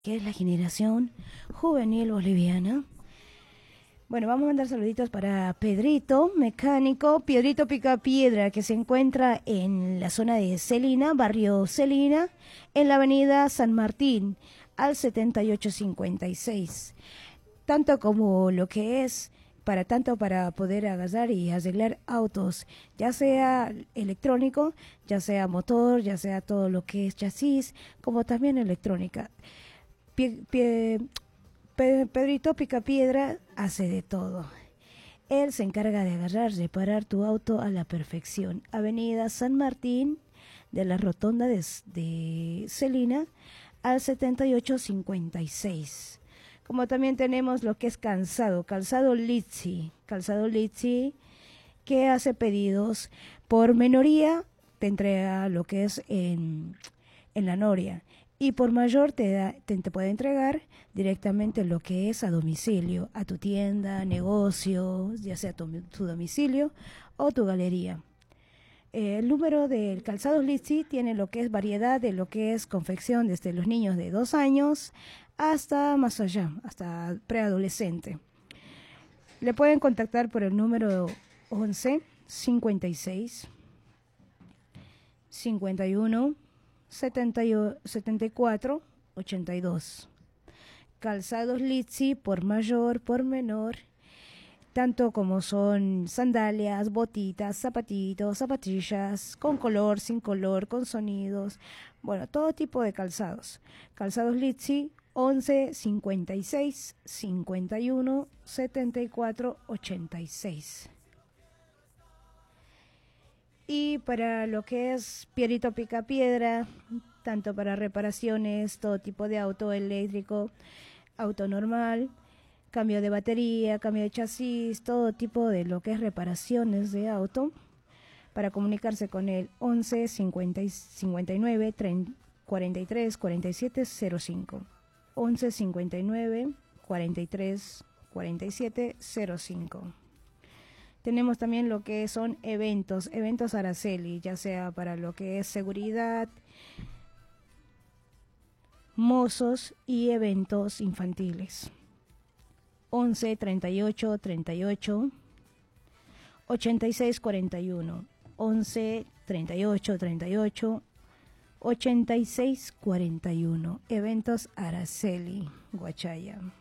que es la generación juvenil boliviana. Bueno, vamos a mandar saluditos para Pedrito, mecánico, Pedrito Picapiedra, que se encuentra en la zona de Celina, barrio Celina, en la avenida San Martín, al 7856. Tanto como lo que es, tanto para poder agarrar y arreglar autos, ya sea electrónico, ya sea motor, ya sea todo lo que es chasis, como también electrónica. Pedrito Picapiedra hace de todo. Él se encarga de agarrar, reparar tu auto a la perfección. Avenida San Martín, de la rotonda de Celina, al 7856. Como también tenemos lo que es calzado Litsi, que hace pedidos por menoría, te entrega lo que es en la Noria. Y por mayor te puede entregar directamente lo que es a domicilio, a tu tienda, negocio, ya sea tu domicilio o tu galería. El número del calzado Litsi tiene lo que es variedad de lo que es confección desde los niños de 2 años hasta más allá, hasta preadolescente. Le pueden contactar por el número 11 56 51 74 82. Calzados Litsi por mayor, por menor, tanto como son sandalias, botitas, zapatitos, zapatillas, con color, sin color, con sonidos, bueno, todo tipo de calzados. Calzados Litsi 11 56 51 74 86. Y para lo que es Pierito Picapiedra, tanto para reparaciones, todo tipo de auto eléctrico, auto normal, cambio de batería, cambio de chasis, todo tipo de lo que es reparaciones de auto, para comunicarse con él 11 50, 59 30, 43 47 05. 11 59 43 47 05. Tenemos también lo que son eventos Araceli, ya sea para lo que es seguridad, mozos y eventos infantiles. 11 38 38 86 41. 11 38 38 86 41. Eventos Araceli, Guachaya.